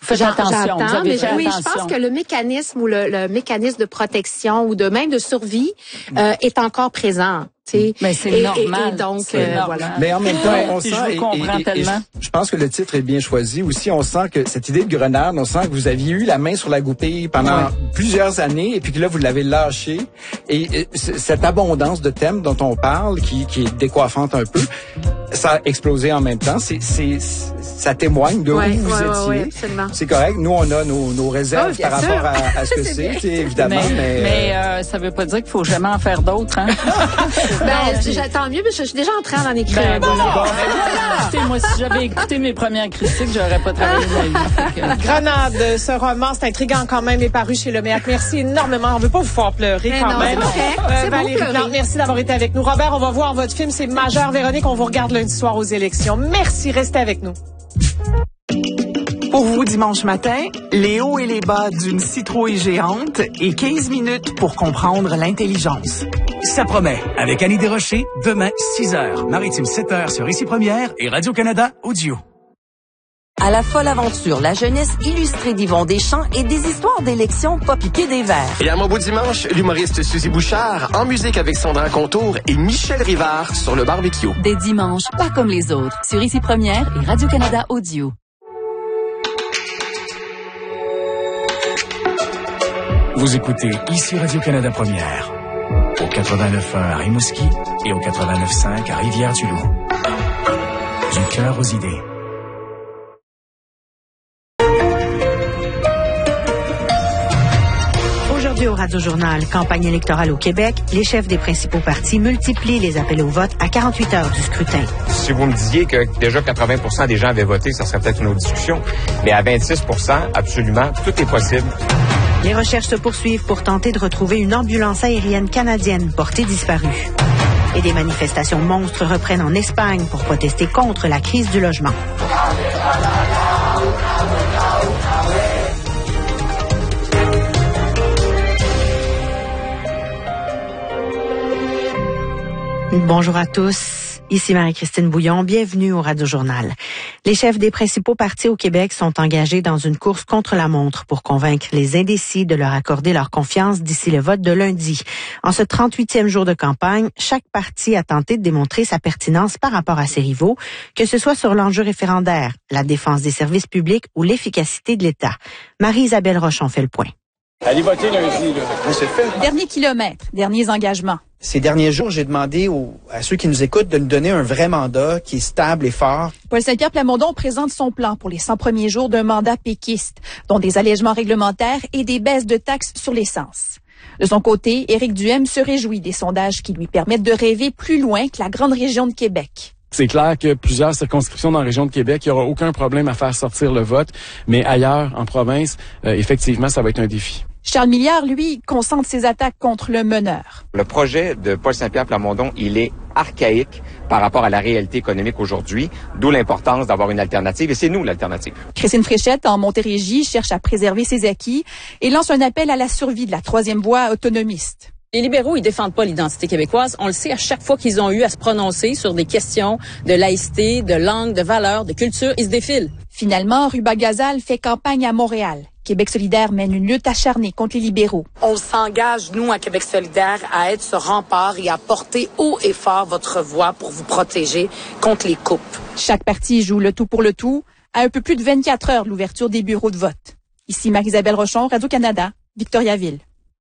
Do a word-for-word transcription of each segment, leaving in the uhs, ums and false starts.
Faites attention. J'entends, vous avez mais fait oui, attention. je pense que le mécanisme ou le, le mécanisme de protection ou de même de survie euh, est encore présent. T'sais. Mais c'est et, normal. Et, et donc, c'est euh, normal. voilà. Mais en même temps, on Puis sent, je vous et- comprends et- et- tellement. et je, je pense que le titre est bien choisi aussi. On sent que cette idée de grenade, on sent que vous aviez eu la main sur la goupille pendant Ouais. plusieurs années, et puis que là, vous l'avez lâché. Et, et c- cette abondance de thèmes dont on parle, qui, qui est décoiffante un peu, ça a explosé en même temps. C'est, c'est, ça témoigne de Ouais, où vous ouais, étiez. ouais, ouais, absolument. C'est correct. Nous, on a nos, nos réserves Oh, bien par sûr. rapport à, à ce que C'est c'est, bien. tu sais, évidemment. Mais, Mais, mais euh, euh, ça veut pas dire qu'il faut jamais en faire d'autres, hein? Ben, j- tant mieux, parce que je suis déjà en train d'en écrire Ben un voilà. bon. Bon, écoutez, moi, si j'avais écouté mes premières critiques, j'aurais pas travaillé de ma vie. Fait que- Grenade, ce roman, c'est intriguant quand même, est paru chez Le Méac. Merci énormément. On veut pas vous faire pleurer Mais quand non, même. c'est correct. Euh, C'est bon, Valérie pleurer. Plante, merci d'avoir été avec nous. Robert, on va voir votre film, c'est majeur. Véronique, on vous regarde lundi soir aux élections. Merci, restez avec nous. Pour vous, dimanche matin, les hauts et les bas d'une citrouille géante et quinze minutes pour comprendre l'intelligence. Ça promet. Avec Annie Desrochers, demain, six heures. Maritime, sept heures sur Ici Première et Radio-Canada Audio. À la folle aventure, la jeunesse illustrée d'Yvon Deschamps et des histoires d'élections pas piquées des verres. Et à mon beau dimanche, l'humoriste Suzy Bouchard, en musique avec Sandra Contour et Michel Rivard sur le barbecue. Des dimanches, pas comme les autres, sur Ici Première et Radio-Canada Audio. Vous écoutez Ici Radio-Canada Première. Au quatre-vingt-neuf un à Rimouski et au quatre-vingt-neuf cinq à Rivière-du-Loup. Du cœur aux idées. Aujourd'hui au Radio-Journal, campagne électorale au Québec, les chefs des principaux partis multiplient les appels au vote à quarante-huit heures du scrutin. Si vous me disiez que déjà quatre-vingts pour cent des gens avaient voté, ça serait peut-être une autre discussion. Mais à vingt-six pour cent, absolument, tout est possible. Les recherches se poursuivent pour tenter de retrouver une ambulance aérienne canadienne portée disparue. Et des manifestations monstres reprennent en Espagne pour protester contre la crise du logement. Bonjour à tous, ici Marie-Christine Bouillon, bienvenue au Radio-Journal. Les chefs des principaux partis au Québec sont engagés dans une course contre la montre pour convaincre les indécis de leur accorder leur confiance d'ici le vote de lundi. En ce trente-huitième jour de campagne, chaque parti a tenté de démontrer sa pertinence par rapport à ses rivaux, que ce soit sur l'enjeu référendaire, la défense des services publics ou l'efficacité de l'État. Marie-Isabelle Rochon fait le point. Allez voter lundi, là. C'est fait. Dernier kilomètre, derniers engagements. Ces derniers jours, j'ai demandé aux, à ceux qui nous écoutent de nous donner un vrai mandat qui est stable et fort. Paul Saint-Pierre Plamondon présente son plan pour les cent premiers jours d'un mandat péquiste, dont des allègements réglementaires et des baisses de taxes sur l'essence. De son côté, Éric Duhaime se réjouit des sondages qui lui permettent de rêver plus loin que la grande région de Québec. C'est clair que plusieurs circonscriptions dans la région de Québec, il n'y aura aucun problème à faire sortir le vote, mais ailleurs, en province, euh, effectivement, ça va être un défi. Charles Milliard, lui, concentre ses attaques contre le meneur. Le projet de Paul Saint-Pierre Plamondon, il est archaïque par rapport à la réalité économique aujourd'hui, d'où l'importance d'avoir une alternative, et c'est nous l'alternative. Christine Fréchette, en Montérégie, cherche à préserver ses acquis et lance un appel à la survie de la troisième voie autonomiste. Les libéraux, ils défendent pas l'identité québécoise. On le sait, à chaque fois qu'ils ont eu à se prononcer sur des questions de laïcité, de langue, de valeurs, de culture, ils se défilent. Finalement, Ruba Gazal fait campagne à Montréal. Québec solidaire mène une lutte acharnée contre les libéraux. On s'engage, nous, à Québec solidaire, à être ce rempart et à porter haut et fort votre voix pour vous protéger contre les coupes. Chaque parti joue le tout pour le tout à un peu plus de vingt-quatre heures de l'ouverture des bureaux de vote. Ici Marie-Isabelle Rochon, Radio-Canada, Victoriaville.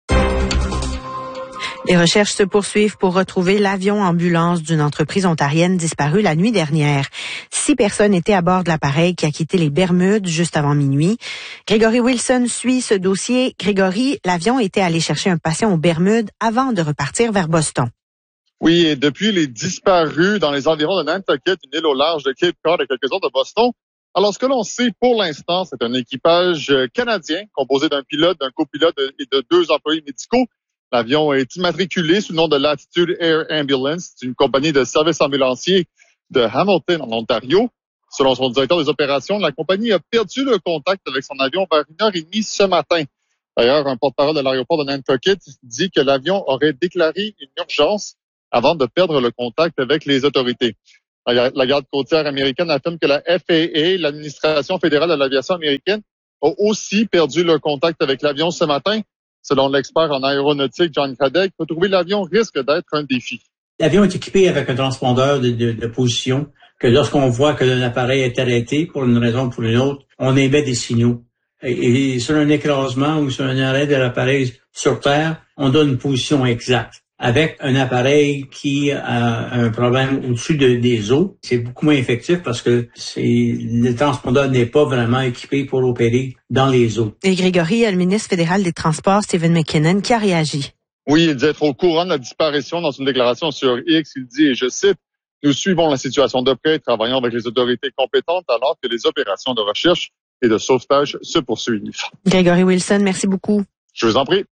Les recherches se poursuivent pour retrouver l'avion ambulance d'une entreprise ontarienne disparue la nuit dernière. Six personnes étaient à bord de l'appareil qui a quitté les Bermudes juste avant minuit. Grégory Wilson suit ce dossier. Grégory, l'avion était allé chercher un patient aux Bermudes avant de repartir vers Boston. Oui, et depuis les disparus dans les environs de Nantucket, une île au large de Cape Cod à quelques heures de Boston. Alors, ce que l'on sait pour l'instant, c'est un équipage canadien composé d'un pilote, d'un copilote et de deux employés médicaux. L'avion est immatriculé sous le nom de Latitude Air Ambulance. C'est une compagnie de services ambulanciers de Hamilton, en Ontario. Selon son directeur des opérations, la compagnie a perdu le contact avec son avion vers une heure et demie ce matin. D'ailleurs, un porte-parole de l'aéroport de Nantucket dit que l'avion aurait déclaré une urgence avant de perdre le contact avec les autorités. La garde côtière américaine affirme que la F A A, l'administration fédérale de l'aviation américaine, ont aussi perdu le contact avec l'avion ce matin. Selon l'expert en aéronautique John Cadec, retrouver l'avion risque d'être un défi. L'avion est équipé avec un transpondeur de, de, de position que lorsqu'on voit que l'appareil est arrêté pour une raison ou pour une autre, on émet des signaux. Et, et sur un écrasement ou sur un arrêt de l'appareil sur Terre, on donne une position exacte. Avec un appareil qui a un problème au-dessus de, des eaux, c'est beaucoup moins effectif parce que c'est, le transpondeur n'est pas vraiment équipé pour opérer dans les eaux. Et Grégory, il y a le ministre fédéral des Transports, Stephen McKinnon, qui a réagi. Oui, il dit être au courant de la disparition dans une déclaration sur X. Il dit, et je cite, « Nous suivons la situation de près, travaillons avec les autorités compétentes alors que les opérations de recherche et de sauvetage se poursuivent. » Grégory Wilson, merci beaucoup. Je vous en prie.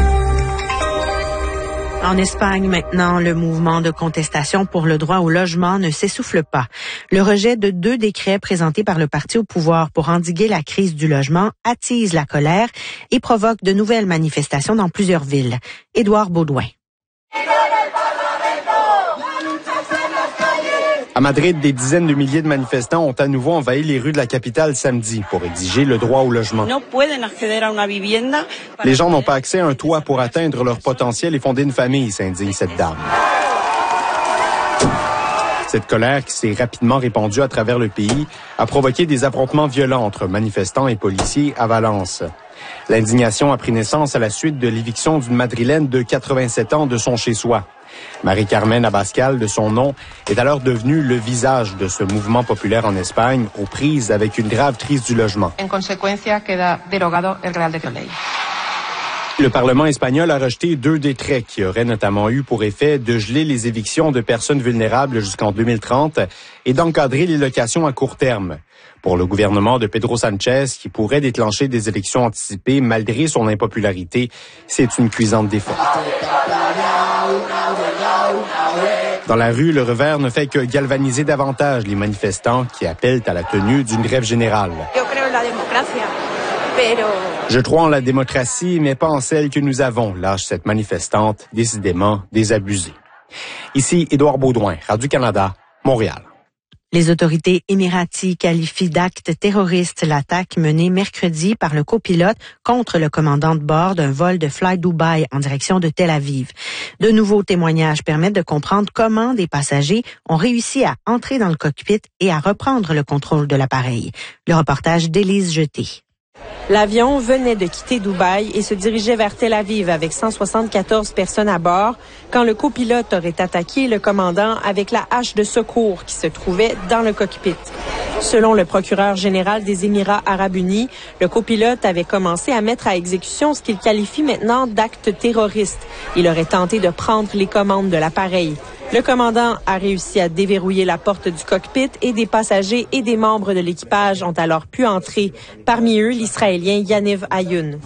En Espagne, maintenant, le mouvement de contestation pour le droit au logement ne s'essouffle pas. Le rejet de deux décrets présentés par le parti au pouvoir pour endiguer la crise du logement attise la colère et provoque de nouvelles manifestations dans plusieurs villes. Édouard Baudouin. À Madrid, des dizaines de milliers de manifestants ont à nouveau envahi les rues de la capitale samedi pour exiger le droit au logement. Les gens n'ont pas accès à un toit pour atteindre leur potentiel et fonder une famille, s'indigne cette dame. Cette colère, qui s'est rapidement répandue à travers le pays, a provoqué des affrontements violents entre manifestants et policiers à Valence. L'indignation a pris naissance à la suite de l'éviction d'une Madrilène de quatre-vingt-sept ans de son chez-soi. Marie-Carmen Abascal, de son nom, est alors devenue le visage de ce mouvement populaire en Espagne, aux prises avec une grave crise du logement. En consecuencia, queda derogado el Real Decreto Ley. Le Parlement espagnol a rejeté deux décrets qui auraient notamment eu pour effet de geler les évictions de personnes vulnérables jusqu'en deux mille trente et d'encadrer les locations à court terme. Pour le gouvernement de Pedro Sanchez, qui pourrait déclencher des élections anticipées malgré son impopularité, c'est une cuisante défaite. Dans la rue, le revers ne fait que galvaniser davantage les manifestants qui appellent à la tenue d'une grève générale. Je crois en la démocratie, mais pas en celle que nous avons, lâche cette manifestante, décidément désabusée. Ici, Édouard Baudouin, Radio-Canada, Montréal. Les autorités émiraties qualifient d'acte terroriste l'attaque menée mercredi par le copilote contre le commandant de bord d'un vol de Fly Dubai en direction de Tel Aviv. De nouveaux témoignages permettent de comprendre comment des passagers ont réussi à entrer dans le cockpit et à reprendre le contrôle de l'appareil. Le reportage d'Élise Jeté. L'avion venait de quitter Dubaï et se dirigeait vers Tel Aviv avec cent soixante-quatorze personnes à bord quand le copilote aurait attaqué le commandant avec la hache de secours qui se trouvait dans le cockpit. Selon le procureur général des Émirats arabes unis, le copilote avait commencé à mettre à exécution ce qu'il qualifie maintenant d'acte terroriste. Il aurait tenté de prendre les commandes de l'appareil. Le commandant a réussi à déverrouiller la porte du cockpit et des passagers et des membres de l'équipage ont alors pu entrer. Parmi eux, l'Israélien Yaniv Ayoun.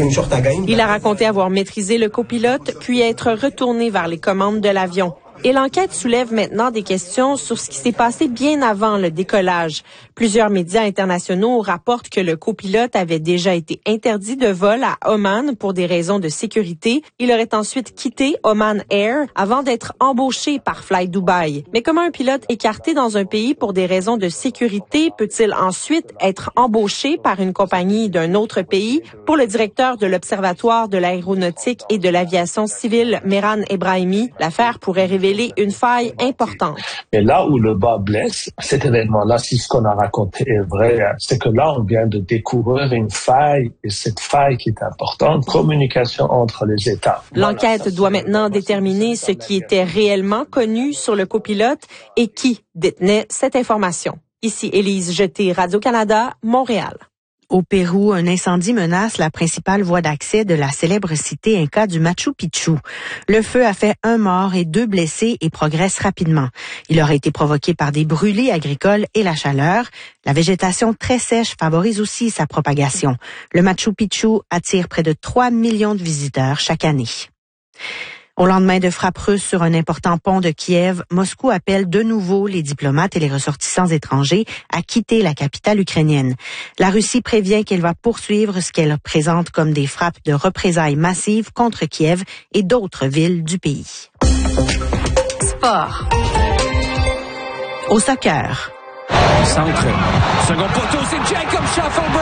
Il a raconté avoir maîtrisé le copilote puis être retourné vers les commandes de l'avion. Et l'enquête soulève maintenant des questions sur ce qui s'est passé bien avant le décollage. Plusieurs médias internationaux rapportent que le copilote avait déjà été interdit de vol à Oman pour des raisons de sécurité. Il aurait ensuite quitté Oman Air avant d'être embauché par Fly Dubai. Mais comment un pilote écarté dans un pays pour des raisons de sécurité peut-il ensuite être embauché par une compagnie d'un autre pays? Pour le directeur de l'Observatoire de l'aéronautique et de l'aviation civile, Mehran Ebrahimi, l'affaire pourrait révéler une faille importante. Et là où le bas blesse, cet événement-là, si ce qu'on a raconté est vrai, c'est que là, on vient de découvrir une faille, et cette faille qui est importante, communication entre les États. L'enquête doit maintenant déterminer ce qui était réellement connu sur le copilote et qui détenait cette information. Ici Élise Jeté, Radio-Canada, Montréal. Au Pérou, un incendie menace la principale voie d'accès de la célèbre cité inca du Machu Picchu. Le feu a fait un mort et deux blessés et progresse rapidement. Il aurait été provoqué par des brûlés agricoles et la chaleur. La végétation très sèche favorise aussi sa propagation. Le Machu Picchu attire près de trois millions de visiteurs chaque année. Au lendemain de frappes russes sur un important pont de Kiev, Moscou appelle de nouveau les diplomates et les ressortissants étrangers à quitter la capitale ukrainienne. La Russie prévient qu'elle va poursuivre ce qu'elle présente comme des frappes de représailles massives contre Kiev et d'autres villes du pays. Sport. Au soccer. Centre. Second poteau, c'est Jacob Schaffelberg.